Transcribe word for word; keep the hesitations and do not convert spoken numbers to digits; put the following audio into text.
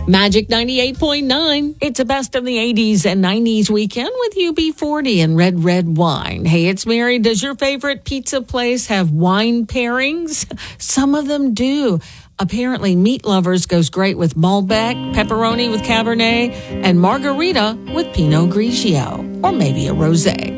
Magic ninety-eight point nine. It's a best of the eighties and nineties weekend with U B forty and Red Red Wine. Hey, it's Mary. Does your favorite pizza place have wine pairings? Some of them do. Apparently, Meat Lovers goes great with Malbec, pepperoni with Cabernet, and margarita with Pinot Grigio, or maybe a rosé.